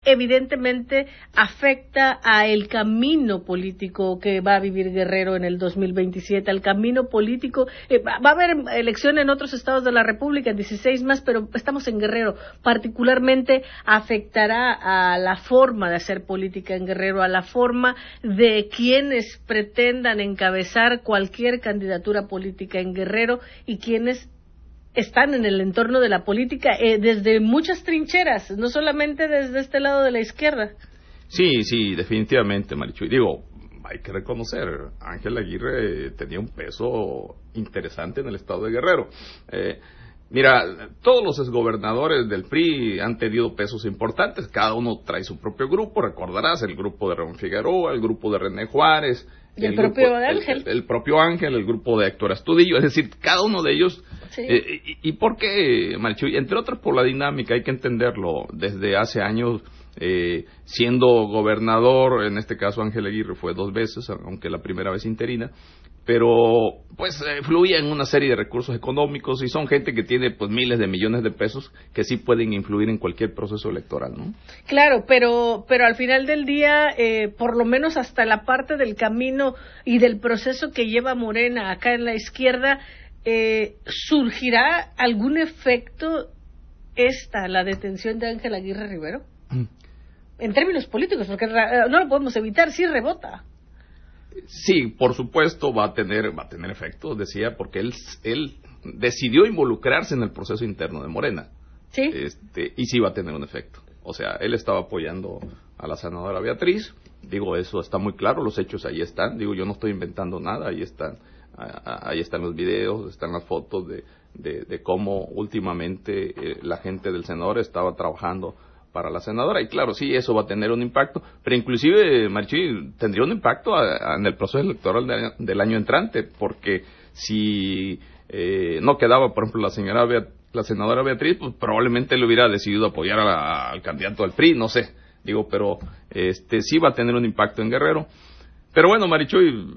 evidentemente afecta a el camino político que va a vivir Guerrero en el 2027, al camino político. Va a haber elección en otros estados de la República, en 16 más, pero estamos en Guerrero. Particularmente afectará a la forma de hacer política en Guerrero, a la forma de quienes pretendan encabezar cualquier candidatura política en Guerrero y quienes están en el entorno de la política desde muchas trincheras, no solamente desde este lado de la izquierda. Sí, definitivamente, Marichuy. Digo, hay que reconocer, Ángel Aguirre tenía un peso interesante en el estado de Guerrero. Mira, todos los exgobernadores del PRI han tenido pesos importantes, cada uno trae su propio grupo, recordarás, el grupo de Ramón Figueroa, el grupo de René Juárez, y el propio Ángel. El propio Ángel, el grupo de Héctor Astudillo, es decir, cada uno de ellos. Sí. ¿Y por qué, Marichuy? Entre otras por la dinámica, hay que entenderlo, desde hace años, siendo gobernador, en este caso Ángel Aguirre fue 2 veces, aunque la primera vez interina, pero pues fluía en una serie de recursos económicos y son gente que tiene pues miles de millones de pesos que sí pueden influir en cualquier proceso electoral, ¿no? Claro, pero al final del día, por lo menos hasta la parte del camino y del proceso que lleva Morena acá en la izquierda, ¿surgirá algún efecto la detención de Ángel Aguirre Rivero? En términos políticos, porque no lo podemos evitar, sí rebota. Sí, por supuesto va a tener efecto, decía, porque él decidió involucrarse en el proceso interno de Morena. Sí. Y sí va a tener un efecto. O sea, él estaba apoyando a la senadora Beatriz. Digo, eso está muy claro, los hechos ahí están. Digo, yo no estoy inventando nada, ahí están los videos, están las fotos de cómo últimamente la gente del senador estaba trabajando para la senadora, y claro, sí, eso va a tener un impacto, pero inclusive, Marichuy, tendría un impacto en el proceso electoral del año entrante, porque si no quedaba, por ejemplo, la senadora Beatriz, pues probablemente le hubiera decidido apoyar al candidato del PRI, no sé, digo, pero sí va a tener un impacto en Guerrero. Pero bueno, Marichuy,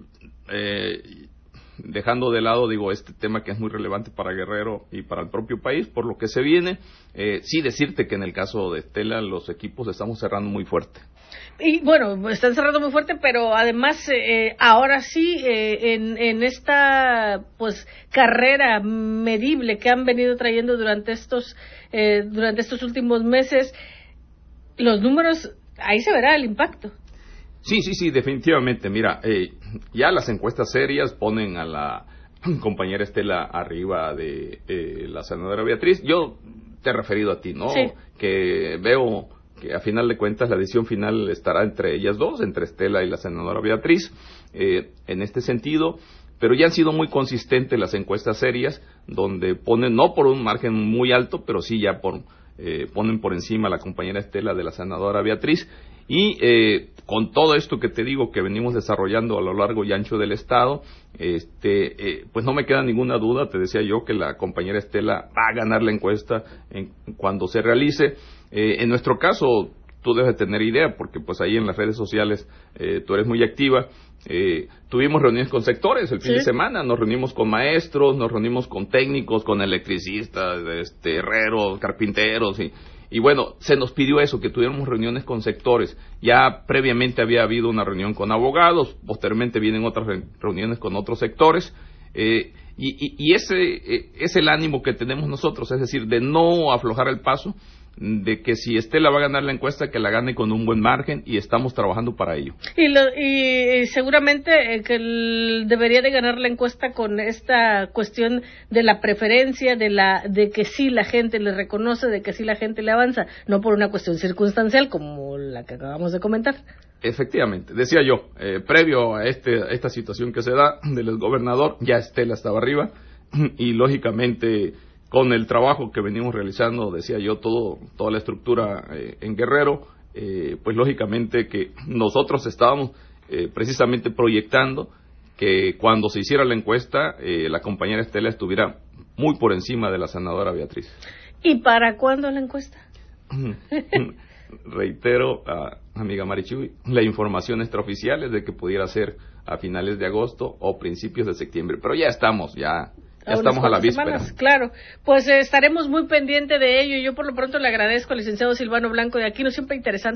dejando de lado, digo, este tema que es muy relevante para Guerrero y para el propio país, por lo que se viene, sí decirte que en el caso de Estela los equipos estamos cerrando muy fuerte. Y bueno, están cerrando muy fuerte, pero además ahora sí, en esta pues carrera medible que han venido trayendo durante estos últimos meses, los números, ahí se verá el impacto. Sí, definitivamente. Mira, ya las encuestas serias ponen a la compañera Estela arriba de la senadora Beatriz. Yo te he referido a ti, ¿no? Sí. Que veo que a final de cuentas la decisión final estará entre ellas dos, entre Estela y la senadora Beatriz, en este sentido. Pero ya han sido muy consistentes las encuestas serias, donde ponen, no por un margen muy alto, pero sí ya ponen por encima a la compañera Estela de la senadora Beatriz. Y con todo esto que te digo que venimos desarrollando a lo largo y ancho del estado, pues no me queda ninguna duda, te decía yo, que la compañera Estela va a ganar la encuesta cuando se realice. En nuestro caso, tú debes tener idea, porque pues ahí en las redes sociales tú eres muy activa. Tuvimos reuniones con sectores el fin de semana, nos reunimos con maestros, nos reunimos con técnicos, con electricistas, herreros, carpinteros, y bueno, se nos pidió eso, que tuviéramos reuniones con sectores. Ya previamente había habido una reunión con abogados, posteriormente vienen otras reuniones con otros sectores, y ese es el ánimo que tenemos nosotros, es decir, de no aflojar el paso, de que si Estela va a ganar la encuesta, que la gane con un buen margen, y estamos trabajando para ello. Y seguramente que debería de ganar la encuesta con esta cuestión de la preferencia, de que sí la gente le reconoce, de que sí la gente le avanza, no por una cuestión circunstancial como la que acabamos de comentar. Efectivamente, decía yo, previo a esta situación que se da del exgobernador, ya Estela estaba arriba, y lógicamente con el trabajo que venimos realizando, decía yo, toda la estructura en Guerrero, pues lógicamente que nosotros estábamos precisamente proyectando que cuando se hiciera la encuesta, la compañera Estela estuviera muy por encima de la senadora Beatriz. ¿Y para cuándo la encuesta? Reitero, amiga Marichuy, la información extraoficial es de que pudiera ser a finales de agosto o principios de septiembre, pero ya estamos a la víspera. Semanas, claro, pues estaremos muy pendientes de ello. Yo por lo pronto le agradezco al licenciado Silvano Blanco de Aquino, siempre interesante